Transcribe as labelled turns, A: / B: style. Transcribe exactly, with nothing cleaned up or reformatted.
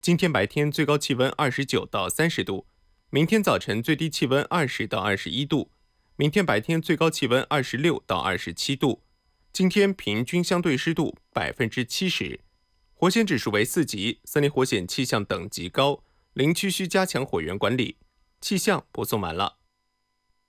A: 今天白天最高气温二十九到三十度，明天早晨最低气温二十到二十一度，明天白天最高气温二十六到二十七度。今天平均相对湿度百分之七十，火险指数为四级，森林火险气象等级高，林区需加强火源管理。气象播送完了。